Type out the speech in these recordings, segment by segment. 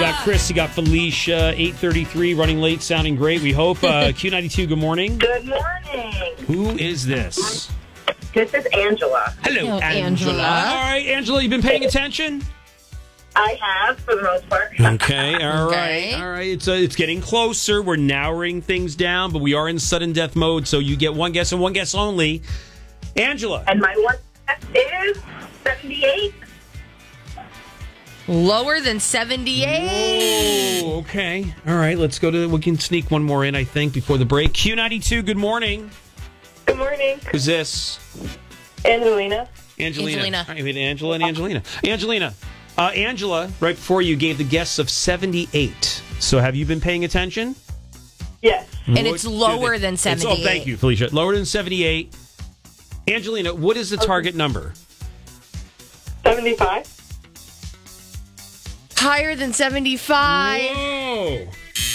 Got Chris, you got Felicia, 8:33, running late, sounding great. We hope. Q92, good morning. Good morning. Who is this? This is Angela. Hello, Angela. All right, Angela, you been paying attention? I have, for the most part. Okay, all right. It's getting closer. We're narrowing things down, but we are in sudden death mode, so you get one guess and one guess only. Angela. And my one guess is 78. Lower than 78. Whoa, okay. All right, we can sneak one more in, I think, before the break. Q92, good morning. Good morning. Who's this? Angelina. Angelina. All right, we had Angela and Angelina. Angela, right before you gave the guess of 78. So have you been paying attention? Yes. And it's lower than 78. Thank you, Felicia. Lower than 78. Angelina, what is the target number? 75. Higher than 75. Whoa.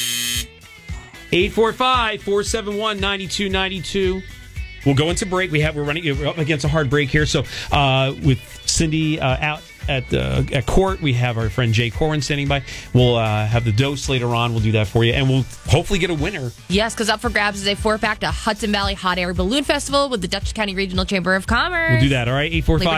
845-471-9292. We'll go into break. We're up against a hard break here. So with Cindy out at court, we have our friend Jay Corwin standing by. We'll have the dose later on. We'll do that for you, and we'll hopefully get a winner. Yes, because up for grabs is a 4-pack to Hudson Valley Hot Air Balloon Festival with the Dutchess County Regional Chamber of Commerce. We'll do that, all right?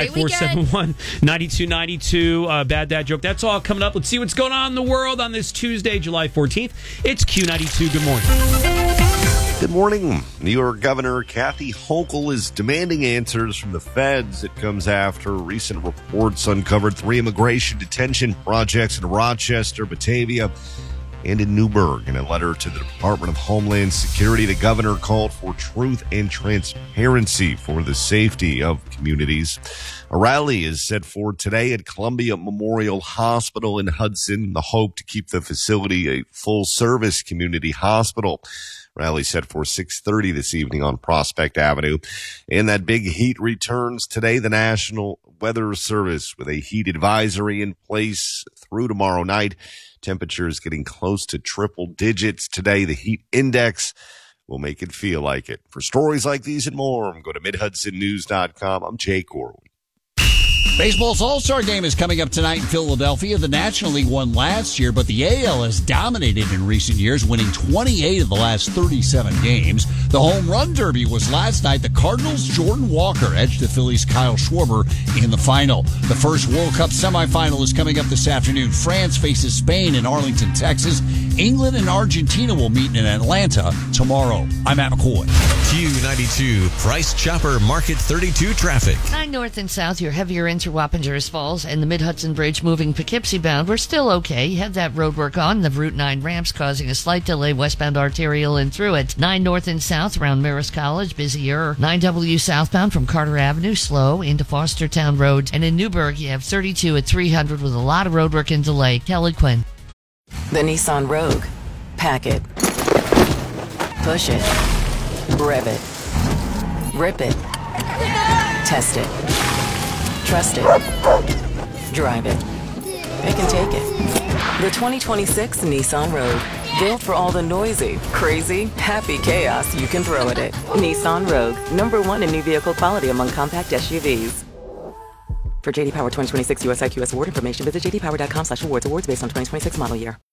845-471-9292. Bad dad joke. That's all coming up. Let's see what's going on in the world on this Tuesday, July 14th. It's Q92. Good morning. Good morning. New York Governor Kathy Hochul is demanding answers from the feds. It comes after recent reports uncovered 3 immigration detention projects in Rochester, Batavia, and in Newburgh. In a letter to the Department of Homeland Security, the governor called for truth and transparency for the safety of communities. A rally is set for today at Columbia Memorial Hospital in Hudson. The hope to keep the facility a full-service community hospital. Rally set for 6:30 this evening on Prospect Avenue. And that big heat returns today. The National Weather Service with a heat advisory in place through tomorrow night. Temperatures getting close to triple digits today. The heat index will make it feel like it. For stories like these and more, go to MidHudsonNews.com. I'm Jay Corwin. Baseball's All-Star Game is coming up tonight in Philadelphia. The National League won last year, but the AL has dominated in recent years, winning 28 of the last 37 games. The Home Run Derby was last night. The Cardinals' Jordan Walker edged the Phillies' Kyle Schwarber in the final. The first World Cup semifinal is coming up this afternoon. France faces Spain in Arlington, Texas. England and Argentina will meet in Atlanta tomorrow. I'm Matt McCoy. Q92 Price Chopper Market 32 traffic. 9 north and south, you're heavier into Wappingers Falls and the Mid-Hudson Bridge moving Poughkeepsie bound. We're still okay. You have that road work on the Route 9 ramps causing a slight delay westbound arterial and through it. 9 north and south around Marist College, busier. 9W southbound from Carter Avenue, slow into Fostertown Road. And in Newburgh, you have 32 at 300 with a lot of road work and delay. Kelly Quinn. The Nissan Rogue. Pack it. Push it. Rev it. Rip it. Test it. Trust it. Drive it. It can take it. The 2026 Nissan Rogue. Built for all the noisy, crazy, happy chaos you can throw at it. Nissan Rogue. #1 in new vehicle quality among compact SUVs. For JD Power 2026 US IQS award information, visit jdpower.com/awards. Awards based on 2026 model year.